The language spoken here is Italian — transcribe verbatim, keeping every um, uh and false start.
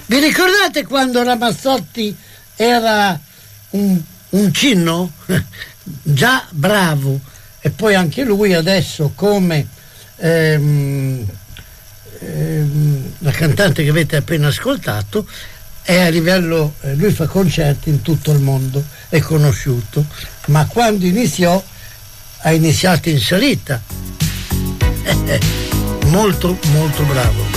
Vi ricordate quando Ramazzotti era un, un cinno? Già bravo, e poi anche lui adesso come ehm, ehm, la cantante che avete appena ascoltato è a livello, eh, lui fa concerti in tutto il mondo, è conosciuto, ma quando iniziò ha iniziato in salita. Molto molto bravo.